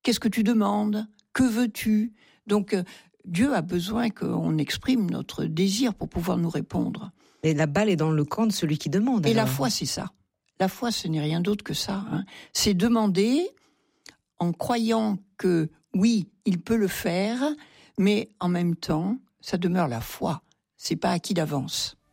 qu'est-ce que tu demandes ? Que veux-tu ? Donc, Dieu a besoin qu'on exprime notre désir pour pouvoir nous répondre. Et la balle est dans le camp de celui qui demande. Et alors. la foi, c'est ça. La foi, ce n'est rien d'autre que ça. C'est demander en croyant que, oui, il peut le faire, mais en même temps, ça demeure la foi. C'est pas acquis d'avance.